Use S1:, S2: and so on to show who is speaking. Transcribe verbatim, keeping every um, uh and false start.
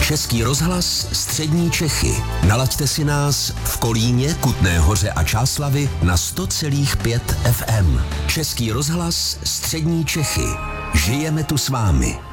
S1: Český rozhlas Střední Čechy. Nalaďte si nás v Kolíně, Kutné Hoře a Čáslavi na sto celá pět ef em. Český rozhlas Střední Čechy. Žijeme tu s vámi.